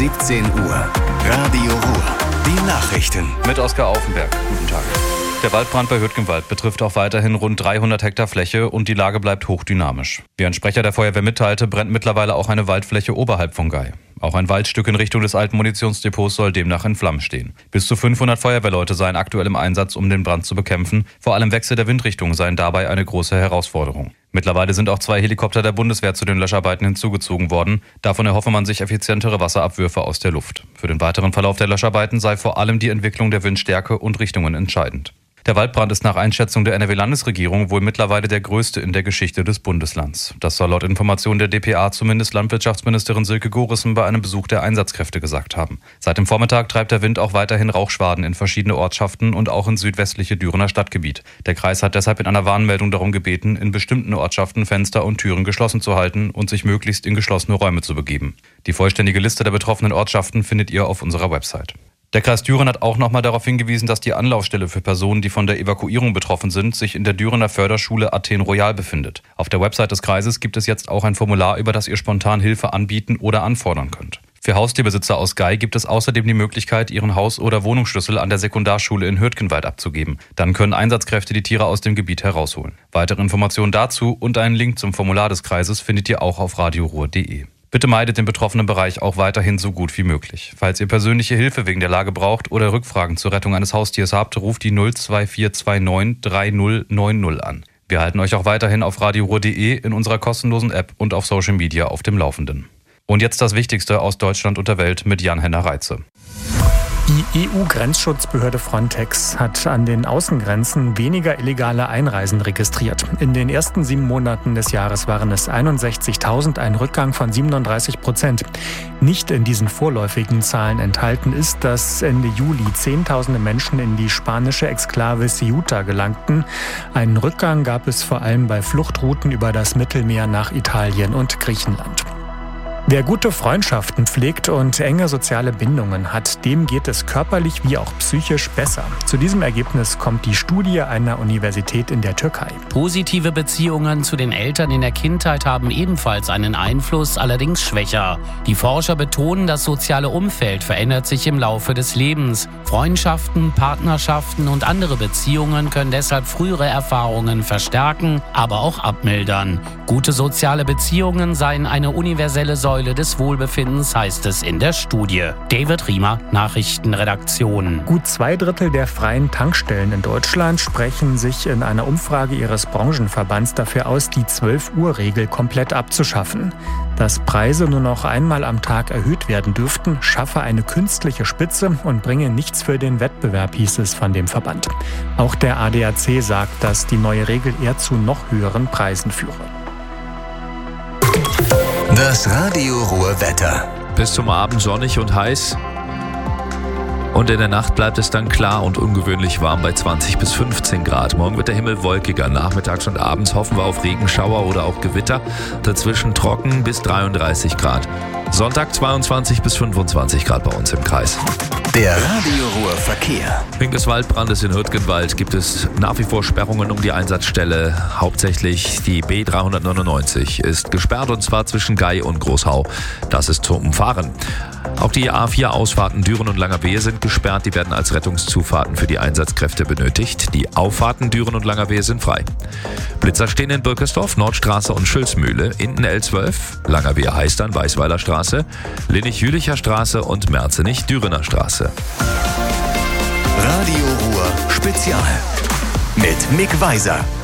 17 Uhr. Radio Ruhr. Die Nachrichten. Mit Oskar Aufenberg. Guten Tag. Der Waldbrand bei Hürtgenwald betrifft auch weiterhin rund 300 Hektar Fläche und die Lage bleibt hochdynamisch. Wie ein Sprecher der Feuerwehr mitteilte, brennt mittlerweile auch eine Waldfläche oberhalb von Gay. Auch ein Waldstück in Richtung des alten Munitionsdepots soll demnach in Flammen stehen. Bis zu 500 Feuerwehrleute seien aktuell im Einsatz, um den Brand zu bekämpfen. Vor allem Wechsel der Windrichtung seien dabei eine große Herausforderung. Mittlerweile sind auch 2 Helikopter der Bundeswehr zu den Löscharbeiten hinzugezogen worden. Davon erhoffe man sich effizientere Wasserabwürfe aus der Luft. Für den weiteren Verlauf der Löscharbeiten sei vor allem die Entwicklung der Windstärke und Richtungen entscheidend. Der Waldbrand ist nach Einschätzung der NRW-Landesregierung wohl mittlerweile der größte in der Geschichte des Bundeslands. Das soll laut Informationen der dpa zumindest Landwirtschaftsministerin Silke Gorissen bei einem Besuch der Einsatzkräfte gesagt haben. Seit dem Vormittag treibt der Wind auch weiterhin Rauchschwaden in verschiedene Ortschaften und auch ins südwestliche Dürener Stadtgebiet. Der Kreis hat deshalb in einer Warnmeldung darum gebeten, in bestimmten Ortschaften Fenster und Türen geschlossen zu halten und sich möglichst in geschlossene Räume zu begeben. Die vollständige Liste der betroffenen Ortschaften findet ihr auf unserer Website. Der Kreis Düren hat auch nochmal darauf hingewiesen, dass die Anlaufstelle für Personen, die von der Evakuierung betroffen sind, sich in der Dürener Förderschule Athen Royal befindet. Auf der Website des Kreises gibt es jetzt auch ein Formular, über das ihr spontan Hilfe anbieten oder anfordern könnt. Für Haustierbesitzer aus Gay gibt es außerdem die Möglichkeit, ihren Haus- oder Wohnungsschlüssel an der Sekundarschule in Hürtgenwald abzugeben. Dann können Einsatzkräfte die Tiere aus dem Gebiet herausholen. Weitere Informationen dazu und einen Link zum Formular des Kreises findet ihr auch auf radioruhr.de. Bitte meidet den betroffenen Bereich auch weiterhin so gut wie möglich. Falls ihr persönliche Hilfe wegen der Lage braucht oder Rückfragen zur Rettung eines Haustiers habt, ruft die 02429 3090 an. Wir halten euch auch weiterhin auf radioruhr.de, in unserer kostenlosen App und auf Social Media auf dem Laufenden. Und jetzt das Wichtigste aus Deutschland und der Welt mit Jan-Henner Reitze. Die EU-Grenzschutzbehörde Frontex hat an den Außengrenzen weniger illegale Einreisen registriert. In den ersten 7 Monaten des Jahres waren es 61.000, ein Rückgang von 37%. Nicht in diesen vorläufigen Zahlen enthalten ist, dass Ende Juli Zehntausende Menschen in die spanische Exklave Ceuta gelangten. Einen Rückgang gab es vor allem bei Fluchtrouten über das Mittelmeer nach Italien und Griechenland. Wer gute Freundschaften pflegt und enge soziale Bindungen hat, dem geht es körperlich wie auch psychisch besser. Zu diesem Ergebnis kommt die Studie einer Universität in der Türkei. Positive Beziehungen zu den Eltern in der Kindheit haben ebenfalls einen Einfluss, allerdings schwächer. Die Forscher betonen, das soziale Umfeld verändert sich im Laufe des Lebens. Freundschaften, Partnerschaften und andere Beziehungen können deshalb frühere Erfahrungen verstärken, aber auch abmildern. Gute soziale Beziehungen seien eine universelle Säule des Wohlbefindens, heißt es in der Studie. David Riemer, Nachrichtenredaktion. Gut 2/3 der freien Tankstellen in Deutschland sprechen sich in einer Umfrage ihres Branchenverbands dafür aus, die 12-Uhr-Regel komplett abzuschaffen. Dass Preise nur noch einmal am Tag erhöht werden dürften, schaffe eine künstliche Spitze und bringe nichts für den Wettbewerb, hieß es von dem Verband. Auch der ADAC sagt, dass die neue Regel eher zu noch höheren Preisen führe. Das Radio Ruhr Wetter. Bis zum Abend sonnig und heiß. Und in der Nacht bleibt es dann klar und ungewöhnlich warm bei 20 bis 15 Grad. Morgen wird der Himmel wolkiger. Nachmittags und abends hoffen wir auf Regenschauer oder auch Gewitter. Dazwischen trocken bis 33 Grad. Sonntag 22 bis 25 Grad bei uns im Kreis. Der Radio Ruhr Verkehr. Wegen des Waldbrandes in Hürtgenwald gibt es nach wie vor Sperrungen um die Einsatzstelle. Hauptsächlich die B399 ist gesperrt und zwar zwischen Gay und Großhau. Das ist zu umfahren. Auch die A4-Ausfahrten Düren und Langerwehe sind gesperrt. Die werden als Rettungszufahrten für die Einsatzkräfte benötigt. Die Auffahrten Düren und Langerwehe sind frei. Blitzer stehen in Birkesdorf, Nordstraße und Schülsmühle, Inden L12, Langerwehe Heistern, Weißweiler Straße, Linnich-Jülicher Straße und Merzenich-Dürener Straße. Radio Ruhr Spezial mit Mick Weiser.